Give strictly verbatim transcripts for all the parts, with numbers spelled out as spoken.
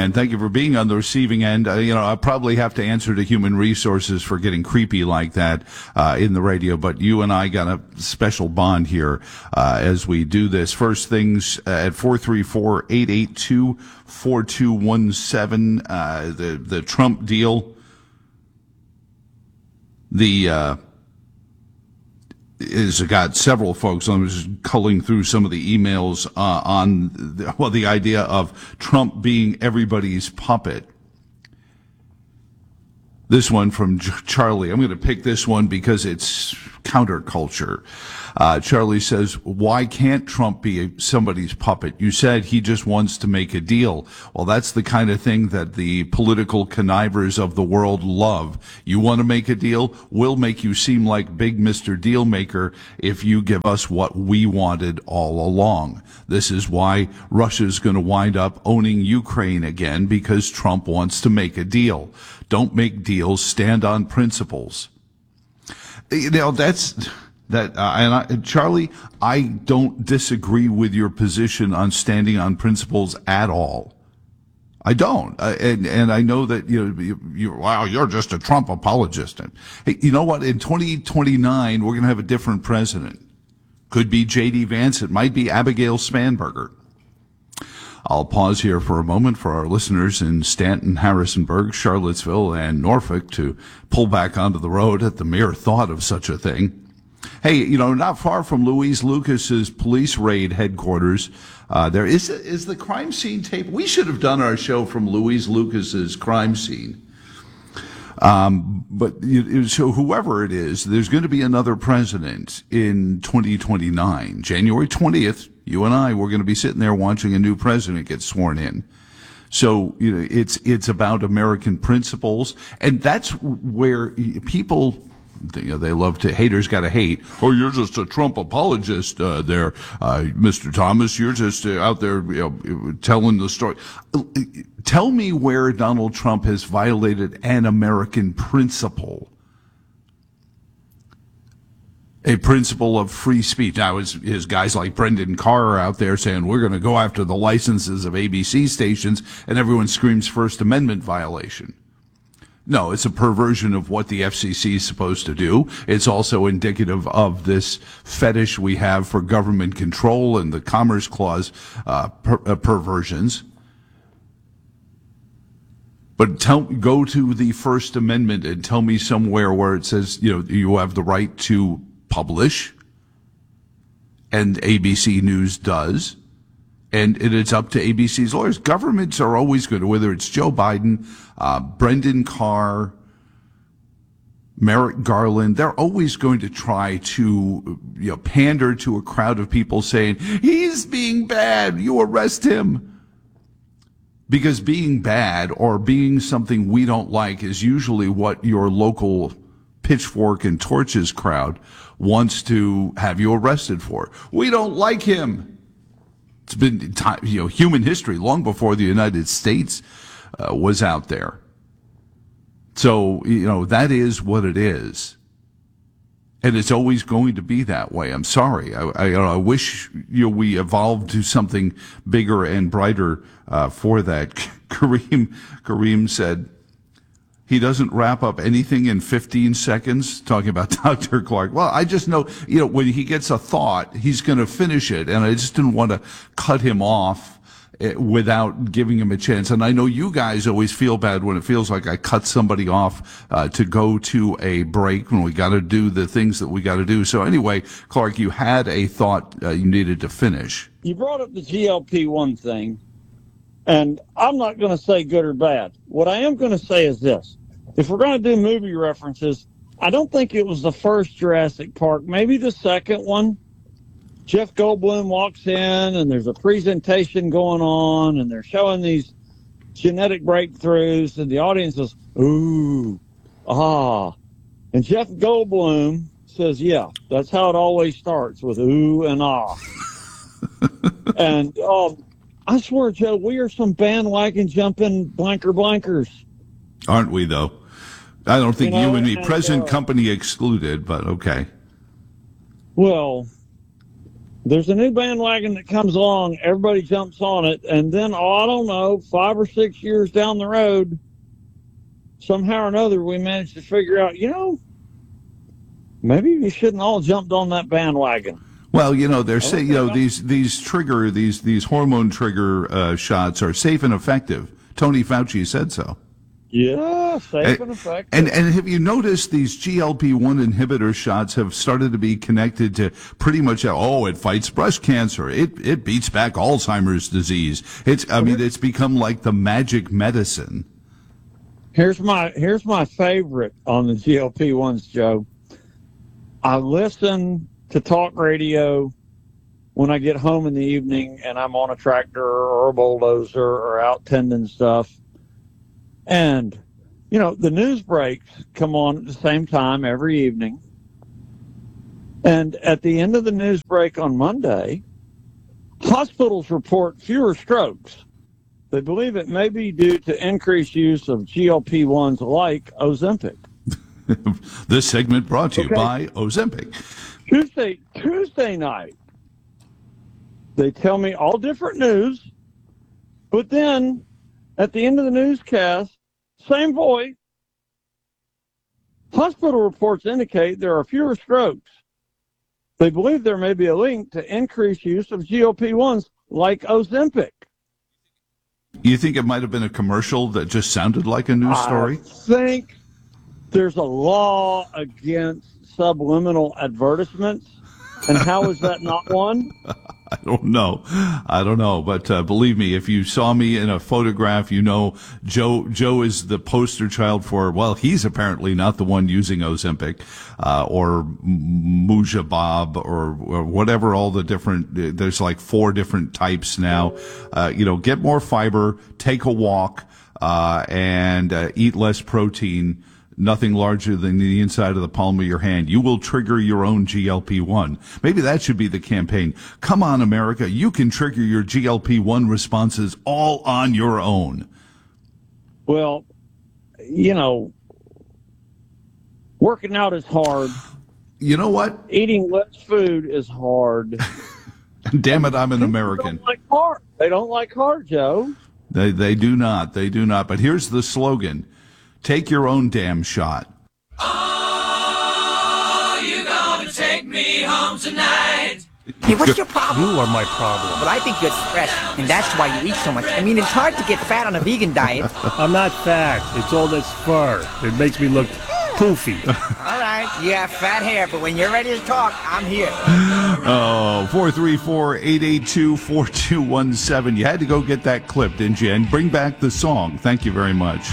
and thank you for being on the receiving end. Uh, you know, I probably have to answer to Human Resources for getting creepy like that uh, in the radio, but you and I got a special bond here uh, as we do this. First things uh, at four three four, eight eight two, four two one seven, uh, the, the Trump deal, the... Uh, is got several folks. I'm just culling through some of the emails uh, on the, well the idea of Trump being everybody's puppet. This one from Charlie. I'm going to pick this one because it's counterculture. Uh, Charlie says, why can't Trump be somebody's puppet? You said he just wants to make a deal. Well, that's the kind of thing that the political connivers of the world love. You want to make a deal? We'll make you seem like big Mister Deal Maker if you give us what we wanted all along. This is why Russia's going to wind up owning Ukraine again, because Trump wants to make a deal. Don't make deals, stand on principles. You know, that's... That uh, and I, Charlie, I don't disagree with your position on standing on principles at all. I don't, uh, and and I know that you know you, you wow you're just a Trump apologist. And, hey, you know what? In twenty twenty-nine, we're going to have a different president. Could be J D Vance. It might be Abigail Spanberger. I'll pause here for a moment for our listeners in Stanton, Harrisonburg, Charlottesville, and Norfolk to pull back onto the road at the mere thought of such a thing. Hey, you know, not far from Louise Lucas's police raid headquarters, uh, there is is the crime scene tape. We should have done our show from Louise Lucas's crime scene. Um, but you, so whoever it is, there's going to be another president in twenty twenty-nine. January twentieth, you and I, we're going to be sitting there watching a new president get sworn in. So, you know, it's it's about American principles, and that's where people... You know, they love to, haters got to hate. Oh, you're just a Trump apologist uh, there, uh, Mister Thomas. You're just uh, out there you know, telling the story. Tell me where Donald Trump has violated an American principle. A principle of free speech. Now, his, his guys like Brendan Carr are out there saying, we're going to go after the licenses of A B C stations, and everyone screams First Amendment violation. No, it's a perversion of what the F C C is supposed to do. It's also indicative of this fetish we have for government control and the Commerce Clause uh, per, uh, perversions. But tell, go to the First Amendment and tell me somewhere where it says, you know, you have the right to publish, and A B C News does. And it's up to A B C's lawyers. Governments are always good, whether it's Joe Biden, uh, Brendan Carr, Merrick Garland, they're always going to try to you know, pander to a crowd of people saying, he's being bad, you arrest him. Because being bad or being something we don't like is usually what your local pitchfork and torches crowd wants to have you arrested for. We don't like him. It's been, you know, human history long before the United States uh, was out there. So, you know, that is what it is. And it's always going to be that way. I'm sorry. I, I, I wish, you know, we evolved to something bigger and brighter uh, for that. Kareem, Kareem said, he doesn't wrap up anything in fifteen seconds, talking about Doctor Clark. Well, I just know, you know, when he gets a thought, he's going to finish it. And I just didn't want to cut him off without giving him a chance. And I know you guys always feel bad when it feels like I cut somebody off uh, to go to a break when we got to do the things that we got to do. So anyway, Clark, you had a thought uh, you needed to finish. You brought up the G L P one thing, and I'm not going to say good or bad. What I am going to say is this. If we're going to do movie references, I don't think it was the first Jurassic Park, maybe the second one. Jeff Goldblum walks in, and there's a presentation going on, and they're showing these genetic breakthroughs, and the audience says, ooh, ah. And Jeff Goldblum says, yeah, that's how it always starts, with ooh and ah. and um, I swear, Joe, we are some bandwagon jumping blanker blankers. Aren't we, though? I don't think you, know, you and me, and, present uh, company excluded, but okay. Well, there's a new bandwagon that comes along, everybody jumps on it, and then, oh, I don't know, five or six years down the road, somehow or another, we managed to figure out, you know, maybe we shouldn't all jumped on that bandwagon. Well, you know, they're saying, you know, these these trigger these these hormone trigger uh, shots are safe and effective. Tony Fauci said so. Yeah, safe and, and effective. And and have you noticed these G L P one inhibitor shots have started to be connected to pretty much, oh, it fights breast cancer. It it beats back Alzheimer's disease. It's I mean, it's become like the magic medicine. Here's my here's my favorite on the G L P ones, Joe. I listen to talk radio when I get home in the evening and I'm on a tractor or a bulldozer or out tending stuff. And, you know, the news breaks come on at the same time every evening. And at the end of the news break on Monday, hospitals report fewer strokes. They believe it may be due to increased use of G L P ones like Ozempic. This segment brought to you okay. by Ozempic. Tuesday, Tuesday night, they tell me all different news, but then at the end of the newscast, same voice, hospital reports indicate there are fewer strokes. They believe there may be a link to increased use of G L P ones like Ozempic. You think it might have been a commercial that just sounded like a news story? I think there's a law against subliminal advertisements, and how is that not one? I don't know. I don't know. But uh, believe me, if you saw me in a photograph, you know Joe Joe is the poster child for, well, he's apparently not the one using Ozempic uh, or Mujibab or, or whatever, all the different, there's like four different types now. Uh, you know, get more fiber, take a walk, uh, and uh, eat less protein. Nothing larger than the inside of the palm of your hand. You will trigger your own G L P one. Maybe that should be the campaign. Come on, America. You can trigger your G L P one responses all on your own. Well, you know, working out is hard. You know what? Eating less food is hard. Damn it, I'm an American. They don't like hard. They don't like hard, Joe. They, they do not. They do not. But here's the slogan. Take your own damn shot. Oh, you're gonna take me home tonight. Hey, what's your problem? You are my problem. Well, I think you're stressed, and that's why you eat so much. I mean, it's hard to get fat on a vegan diet. I'm not fat. It's all this fur. It makes me look poofy. All right, you have fat hair, but when you're ready to talk, I'm here. Oh, four three four, eight eight two, four two one seven. You had to go get that clip, didn't you? And bring back the song. Thank you very much.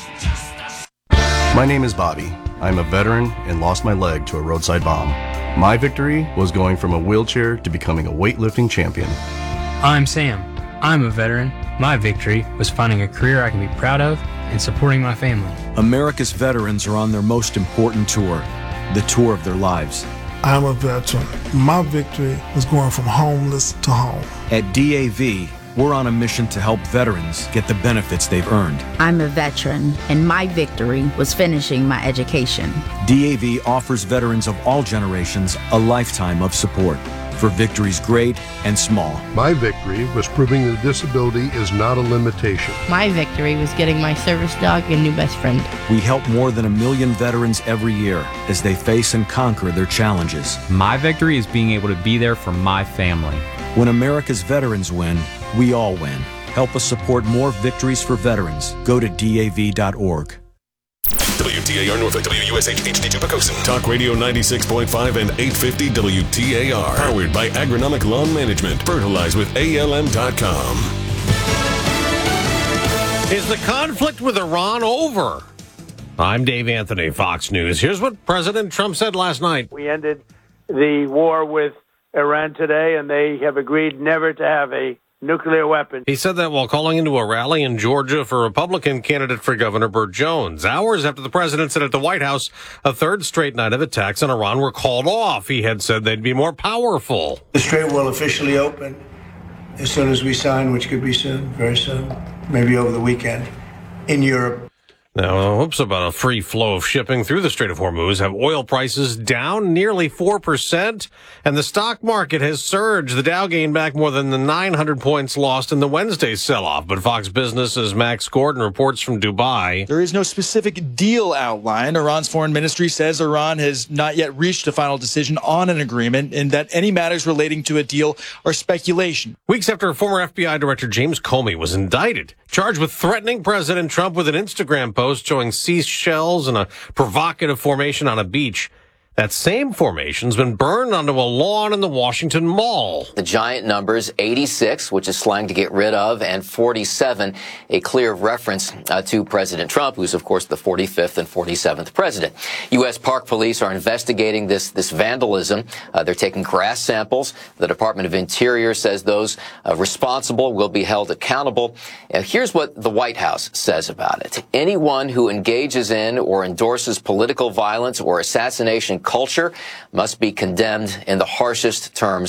My name is Bobby. I'm a veteran and lost my leg to a roadside bomb. My victory was going from a wheelchair to becoming a weightlifting champion. I'm Sam. I'm a veteran. My victory was finding a career I can be proud of and supporting my family. America's veterans are on their most important tour, the tour of their lives. I'm a veteran. My victory was going from homeless to home. At D A V, we're on a mission to help veterans get the benefits they've earned. I'm a veteran, and my victory was finishing my education. D A V offers veterans of all generations a lifetime of support for victories great and small. My victory was proving that disability is not a limitation. My victory was getting my service dog a new best friend. We help more than a million veterans every year as they face and conquer their challenges. My victory is being able to be there for my family. When America's veterans win, we all win. Help us support more victories for veterans. Go to D A V dot org. W T A R Norfolk, W U S H H D two Pocosin. Talk Radio ninety-six point five and eight fifty W T A R. Powered by Agronomic Lawn Management. Fertilize with A L M dot com. Is the conflict with Iran over? I'm Dave Anthony, Fox News. Here's what President Trump said last night. We ended the war with Iran today, and they have agreed never to have a nuclear weapon. He said that while calling into a rally in Georgia for Republican candidate for Governor Burt Jones. Hours after the president said at the White House a third straight night of attacks on Iran were called off. He had said they'd be more powerful. The strait will officially open as soon as we sign, which could be soon, very soon, maybe over the weekend, in Europe. Now, hopes about a free flow of shipping through the Strait of Hormuz have oil prices down nearly four percent, and the stock market has surged. The Dow gained back more than the nine hundred points lost in the Wednesday sell-off. But Fox Business's Max Gordon reports from Dubai. There is no specific deal outlined. Iran's foreign ministry says Iran has not yet reached a final decision on an agreement, and that any matters relating to a deal are speculation. Weeks after former F B I Director James Comey was indicted, charged with threatening President Trump with an Instagram post showing seashells and a provocative formation on a beach. That same formation's been burned onto a lawn in the Washington Mall. The giant numbers, eighty-six, which is slang to get rid of, and forty-seven, a clear reference uh, to President Trump, who's, of course, the forty-fifth and forty-seventh president. U S Park Police are investigating this, this vandalism. Uh, they're taking grass samples. The Department of Interior says those uh, responsible will be held accountable. Uh, here's what the White House says about it. Anyone who engages in or endorses political violence or assassination culture must be condemned in the harshest terms